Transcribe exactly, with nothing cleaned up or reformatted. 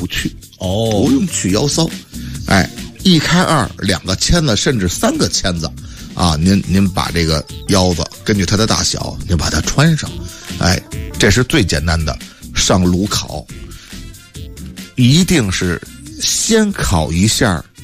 去哦， 不用去腰骚，哎，一开二，两个签子甚至三个签子，啊，您您把这个腰子根据它的大小，您把它穿上，哎，这是最简单的。上炉烤，一定是先烤一下